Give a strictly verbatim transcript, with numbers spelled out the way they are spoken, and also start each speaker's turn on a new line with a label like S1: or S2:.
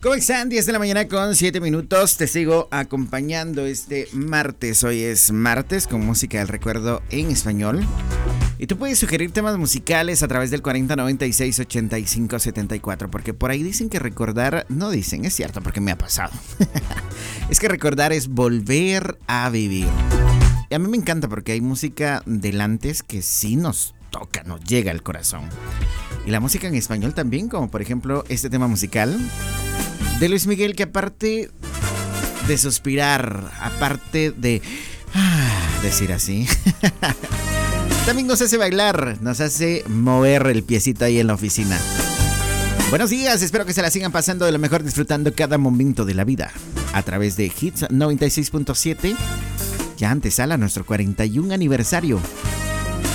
S1: ¿Cómo están? diez de la mañana con siete minutos. Te sigo acompañando este martes. Hoy es martes con música del recuerdo en español. Y tú puedes sugerir temas musicales a través del cuarenta noventa y seis ochenta y cinco setenta y cuatro. Porque por ahí dicen que recordar, no dicen, es cierto porque me ha pasado. Es que recordar es volver a vivir. Y a mí me encanta porque hay música del antes que sí nos toca, nos llega al corazón. Y la música en español también, como por ejemplo este tema musical de Luis Miguel, que aparte de suspirar, aparte de ah, decir así, también nos hace bailar, nos hace mover el piecito ahí en la oficina. Buenos días, espero que se la sigan pasando de lo mejor, disfrutando cada momento de la vida a través de Hits noventa y seis punto siete. Ya antesala nuestro cuarenta y un aniversario.